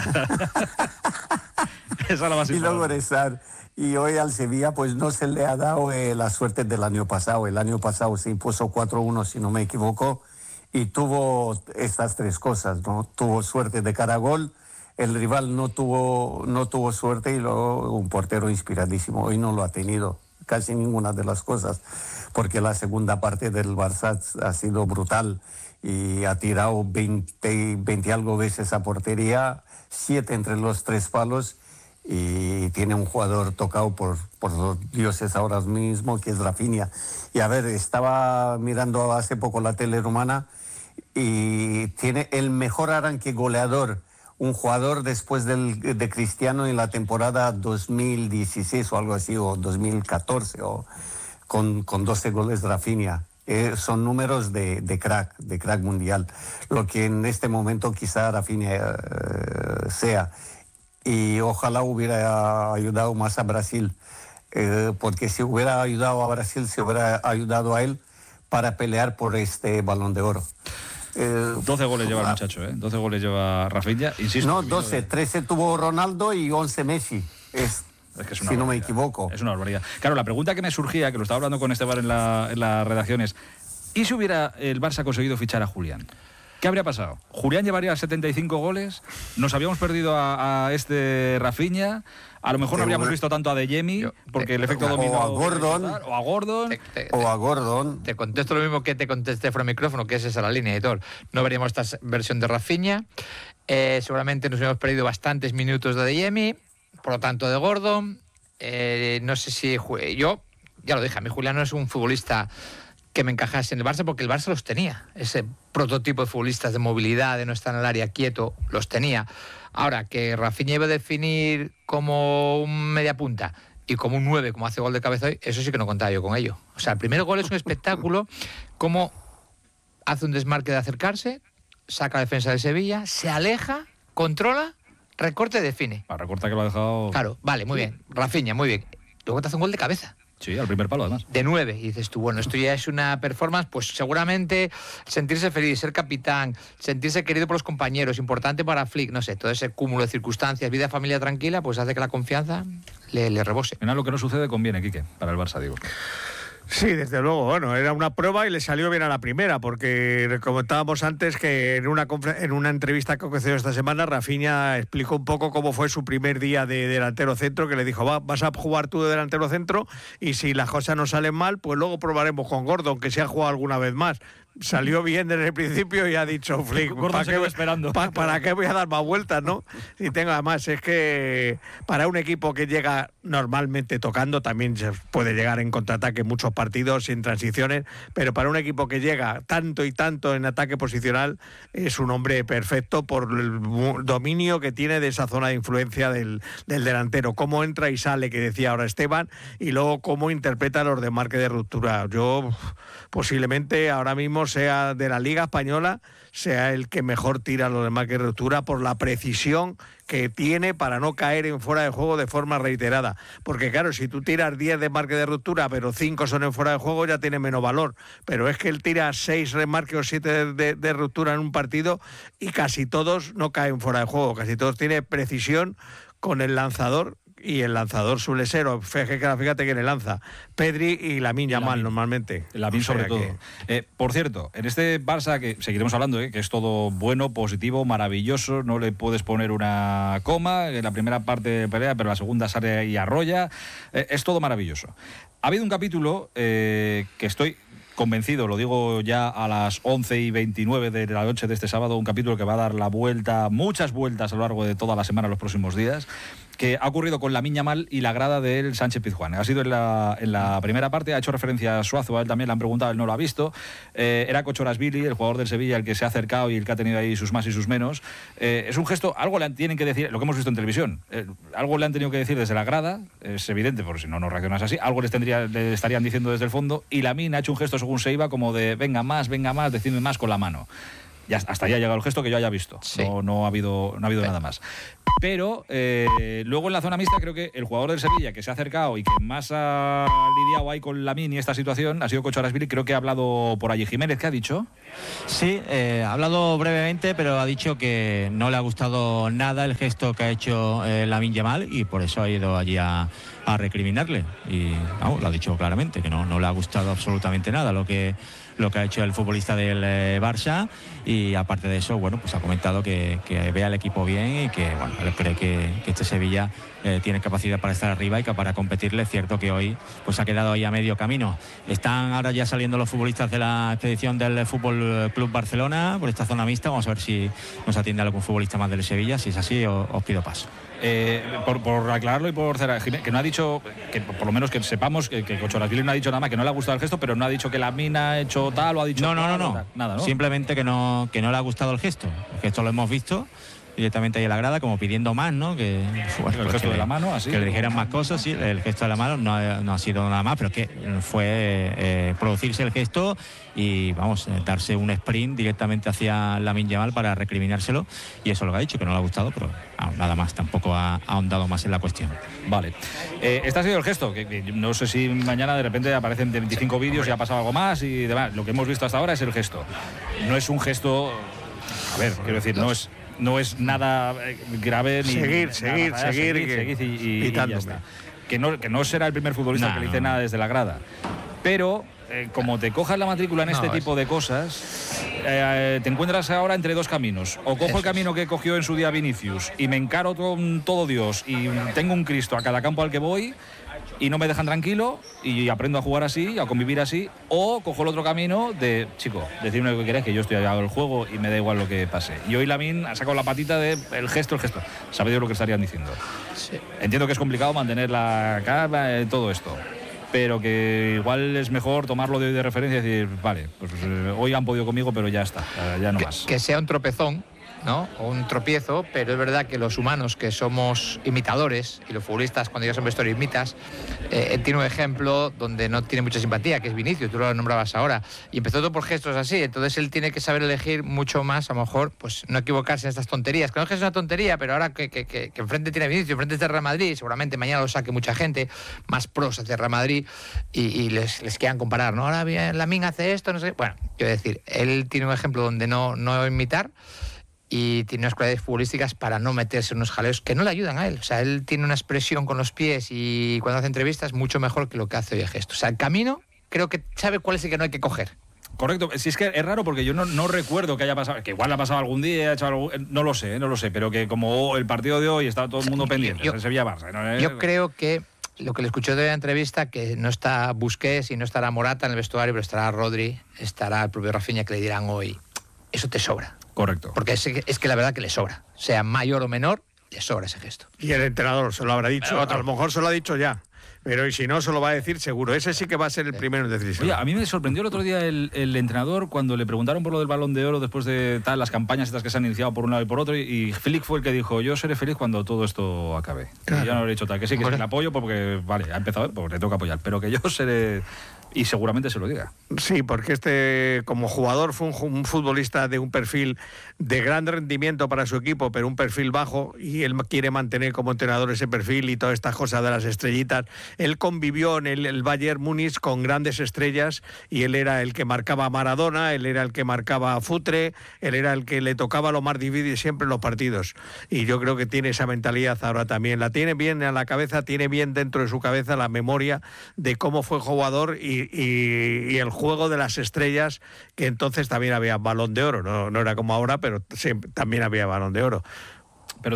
Esa es la más importante. Y luego rezar. Y hoy al Sevilla pues no se le ha dado la suerte del año pasado. El año pasado se impuso 4-1, si no me equivoco, y tuvo estas tres cosas, ¿no? Tuvo suerte de cara a gol, el rival no tuvo suerte, y luego un portero inspiradísimo. Hoy no lo ha tenido, casi ninguna de las cosas, porque la segunda parte del Barça ha sido brutal y ha tirado 20 algo veces a portería, 7 entre los 3 palos, y tiene un jugador tocado por los dioses ahora mismo, que es Rafinha. Y a ver, estaba mirando hace poco la tele rumana y tiene el mejor arranque goleador, un jugador después de Cristiano en la temporada 2016 o algo así, o 2014, o con 12 goles de Rafinha. Son números de crack mundial, lo que en este momento quizá Rafinha sea. Y ojalá hubiera ayudado más a Brasil, porque si hubiera ayudado a Brasil, se hubiera ayudado a él para pelear por este Balón de Oro. 12 goles lleva el muchacho, 12 goles lleva Rafinha, insisto. No, 12, 13 tuvo Ronaldo y 11 Messi. Es que si no me equivoco. Es una barbaridad. Claro, la pregunta que me surgía, que lo estaba hablando con Esteban en la redacción, es: ¿y si hubiera el Barça conseguido fichar a Julián? ¿Qué habría pasado? ¿Julián llevaría 75 goles? ¿Nos habíamos perdido a este Rafinha? A lo mejor no habríamos visto tanto a De Jemi, porque el efecto dominó. O a Gordon. O a Gordon. O a Gordon. Te contesto lo mismo que te contesté fuera del micrófono, que es esa la línea, editor. No veríamos esta versión de Rafinha. Seguramente nos hubiéramos perdido bastantes minutos de Jemi, por lo tanto de Gordon. No sé si... Yo, ya lo dije, a mí Julián no es un futbolista que me encajase en el Barça, porque el Barça los tenía. Ese prototipo de futbolistas de movilidad, de no estar en el área quieto, los tenía. Ahora, que Rafinha iba a definir como un media punta y como un 9, como hace gol de cabeza hoy, eso sí que no contaba yo con ello. O sea, el primer gol es un espectáculo, como hace un desmarque de acercarse, saca la defensa de Sevilla, se aleja, controla, recorte y define. Recorta que lo ha dejado... Claro, vale, muy bien. Rafinha, muy bien. Luego te hace un gol de cabeza. Sí, al primer palo, además. De 9. Y dices tú, bueno, esto ya es una performance, pues seguramente sentirse feliz, ser capitán, sentirse querido por los compañeros, importante para Flick, no sé, todo ese cúmulo de circunstancias, vida, familia tranquila, pues hace que la confianza le rebose. En lo que no sucede conviene, Quique, para el Barça, digo. Sí, desde luego. Bueno, era una prueba y le salió bien a la primera, porque comentábamos antes que en una entrevista que concedió esta semana, Rafinha explicó un poco cómo fue su primer día de delantero centro, que le dijo: vas a jugar tú de delantero centro, y si las cosas no salen mal, pues luego probaremos con Gordon, que se ha jugado alguna vez más. Salió bien desde el principio y ha dicho Flick, ¿para qué voy a dar más vueltas, no? Y además, es que para un equipo que llega normalmente tocando, también se puede llegar en contraataque en muchos partidos, sin transiciones, pero para un equipo que llega tanto y tanto en ataque posicional, es un hombre perfecto por el dominio que tiene de esa zona de influencia del delantero, cómo entra y sale, que decía ahora Esteban, y luego cómo interpreta los desmarques de ruptura. Yo posiblemente ahora mismo sea de la Liga Española, sea el que mejor tira los desmarques de ruptura por la precisión que tiene para no caer en fuera de juego de forma reiterada. Porque claro, si tú tiras 10 desmarques de ruptura, pero 5 son en fuera de juego, ya tiene menos valor. Pero es que él tira 6 desmarques o 7 de ruptura en un partido y casi todos no caen fuera de juego. Casi todos tiene precisión con el lanzador. Y el lanzador suele ser, fíjate que le lanza Pedri y Lamine Yamal normalmente. Lamine sobre todo. Por cierto, en este Barça, que seguiremos hablando, que es todo bueno, positivo, maravilloso, no le puedes poner una coma, en la primera parte pelea, pero la segunda sale y arrolla, es todo maravilloso. Ha habido un capítulo que estoy convencido, lo digo ya a las 11:29 de la noche de este sábado, un capítulo que va a dar la vuelta, muchas vueltas a lo largo de toda la semana, los próximos días, que ha ocurrido con Lamine Yamal y la grada del Sánchez Pizjuán. Ha sido en la primera parte, ha hecho referencia a Suazo, a él también le han preguntado, él no lo ha visto. Era Kochorashvili, el jugador del Sevilla, el que se ha acercado y el que ha tenido ahí sus más y sus menos. Es un gesto, algo le tienen que decir, lo que hemos visto en televisión, algo le han tenido que decir desde la grada, es evidente, porque si no, no reaccionas así, algo le estarían diciendo desde el fondo, y Lamine ha hecho un gesto según se iba, como de venga más, decidme más con la mano. Ya, hasta ahí ha llegado el gesto que yo haya visto. Sí. No ha habido nada más. Pero luego en la zona mixta creo que el jugador del Sevilla que se ha acercado y que más ha lidiado ahí con Lamine y esta situación ha sido Cocharasvili. Creo que ha hablado por allí. Jiménez, ¿qué ha dicho? Sí, ha hablado brevemente, pero ha dicho que no le ha gustado nada el gesto que ha hecho Lamine Yamal y por eso ha ido allí a recriminarle. Y vamos, lo ha dicho claramente, que no le ha gustado absolutamente nada lo que ha hecho el futbolista del Barça, y aparte de eso, bueno, pues ha comentado que ve al equipo bien y que, bueno, él cree que este Sevilla tiene capacidad para estar arriba y que para competirle. Es cierto que hoy pues ha quedado ahí a medio camino. Están ahora ya saliendo los futbolistas de la expedición del Fútbol Club Barcelona por esta zona mixta. Vamos a ver si nos atiende algún futbolista más del Sevilla. Si es así, os pido paso. Por aclararlo y por cerrar, que no ha dicho, que por lo menos que sepamos que Cocharasvili no ha dicho nada más, que no le ha gustado el gesto, pero no ha dicho que Lamine ha hecho tal o ha dicho no. Nada, ¿no? Simplemente que no le ha gustado el gesto. El gesto lo hemos visto directamente ahí en la grada, como pidiendo más, ¿no? Que el gesto de la mano, así. Que le dijeran más cosas, sí, el gesto de la mano no ha sido nada más, pero que fue producirse el gesto y, vamos, darse un sprint directamente hacia Lamine Yamal para recriminárselo, y eso es lo que ha dicho, que no le ha gustado, pero nada más, tampoco ha ahondado más en la cuestión. Vale. Este ha sido el gesto, que no sé si mañana de repente aparecen 25 vídeos y ha pasado algo más y demás. Lo que hemos visto hasta ahora es el gesto. No es un gesto, a ver, quiero decir, no es nada grave ni seguir y ya está. Que no será el primer futbolista que le dice nada desde la grada. Pero como te cojas la matrícula en este tipo de cosas, te encuentras ahora entre dos caminos. O cojo el camino que cogió en su día Vinicius y me encaro con todo Dios y tengo un Cristo a cada campo al que voy y no me dejan tranquilo y aprendo a jugar así, a convivir así, o cojo el otro camino de, chico, decirme lo que queráis, que yo estoy allá del juego y me da igual lo que pase. Y hoy Lamine ha sacado la patita de el gesto. Sabe Dios lo que estarían diciendo. Sí. Entiendo que es complicado mantener la calma, todo esto, pero que igual es mejor tomarlo de hoy de referencia y decir, vale, pues hoy han podido conmigo, pero ya está, ya no más. Que sea un tropezón, ¿no? O un tropiezo, pero es verdad que los humanos que somos imitadores, y los futbolistas cuando llegas a un vestuario imitas, él tiene un ejemplo donde no tiene mucha simpatía, que es Vinicius, tú lo nombrabas ahora, y empezó todo por gestos así, entonces él tiene que saber elegir mucho más, a lo mejor, pues no equivocarse en estas tonterías, que no es que es una tontería, pero ahora que enfrente tiene Vinicius, enfrente es de Real Madrid, seguramente mañana lo saque mucha gente, más pros hacia Real Madrid, y les quieran comparar, ¿no? Ahora bien, Lamine hace esto, no sé, bueno, quiero decir, él tiene un ejemplo donde no imitar, y tiene unas cualidades futbolísticas para no meterse en unos jaleos que no le ayudan a él. O sea, él tiene una expresión con los pies y cuando hace entrevistas mucho mejor que lo que hace hoy el gesto. O sea, el camino creo que sabe cuál es el que no hay que coger. Correcto, si es que es raro porque yo no recuerdo que haya pasado, que igual le ha pasado algún día, ha hecho algo, no lo sé, pero que como el partido de hoy está todo el mundo pendiente, el Sevilla-Barça. ¿No? Yo creo que lo que le escuché de la entrevista, que no está Busquets y no estará Morata en el vestuario, pero estará Rodri, estará el propio Rafinha, que le dirán hoy, eso te sobra. Correcto. Porque es que la verdad que le sobra. Sea mayor o menor, le sobra ese gesto. Y el entrenador se lo habrá dicho. A lo mejor se lo ha dicho ya. Pero y si no, se lo va a decir seguro. Ese sí que va a ser el primero en decirse. Oye, a mí me sorprendió el otro día el entrenador cuando le preguntaron por lo del Balón de Oro después de las campañas estas que se han iniciado por un lado y por otro, y Flick fue el que dijo, yo seré feliz cuando todo esto acabe. Claro. Y yo no le he dicho tal, que sí, que le apoyo porque, vale, ha empezado, pues le toca apoyar, pero que yo seré... Y seguramente se lo diga. Sí, porque como jugador fue un futbolista de un perfil de gran rendimiento para su equipo, pero un perfil bajo, y él quiere mantener como entrenador ese perfil y todas estas cosas de las estrellitas. Él convivió en el Bayern Múnich con grandes estrellas y él era el que marcaba a Maradona, él era el que marcaba a Futre, él era el que le tocaba lo más difícil siempre en los partidos. Y yo creo que tiene esa mentalidad ahora también. La tiene bien en la cabeza, tiene bien dentro de su cabeza la memoria de cómo fue jugador y el juego de las estrellas, que entonces también había Balón de Oro, no era como ahora, pero también había Balón de Oro. Pero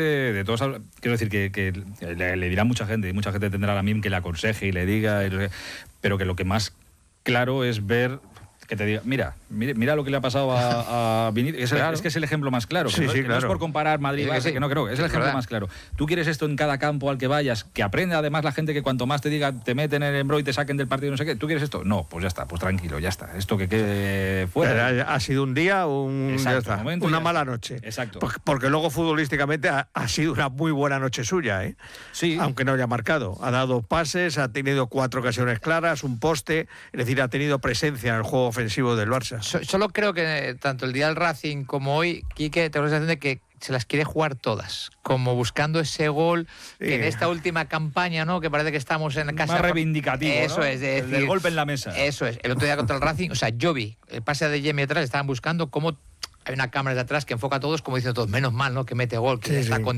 quiero decir que le dirá mucha gente, y mucha gente tendrá a Lamine que le aconseje y le diga, pero que lo que más claro es ver... Que te diga, mira lo que le ha pasado a Vinicius. Es que es el ejemplo más claro. Sí, no es por comparar Madrid-Barça, que no creo. Es el ejemplo verdad. más claro. Tú quieres esto en cada campo al que vayas, que aprenda además la gente que cuanto más te diga, te meten en el embro y te saquen del partido, no sé qué. ¿Tú quieres esto? No, pues ya está, pues tranquilo, ya está. Esto que quede fuera. Ha sido un día, Exacto, ya está, momento, una ya mala está. noche. Exacto. Porque luego futbolísticamente ha sido una muy buena noche suya, ¿eh? Sí. Aunque no haya marcado. Ha dado pases, ha tenido 4 ocasiones claras, un poste, es decir, ha tenido presencia en el juego ofensivo del Barça. Solo creo que tanto el día del Racing como hoy, Quique, tengo la sensación de que se las quiere jugar todas, como buscando ese gol que en esta última campaña, ¿no? Que parece que estamos en casa. Más reivindicativo, eso, ¿no? es decir, el del golpe en la mesa. Eso es. El otro día contra el Racing, o sea, yo vi el pase de Yemi atrás, estaban buscando cómo hay una cámara de atrás que enfoca a todos, como diciendo todos, menos mal, ¿no? Que mete gol, que está con